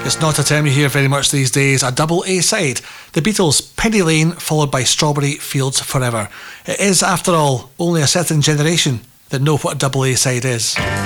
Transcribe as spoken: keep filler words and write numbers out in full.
It's not a term you hear very much these days. A double A-side. The Beatles' Penny Lane, followed by Strawberry Fields Forever. It is, after all, only a certain generation that know what a double A-side is.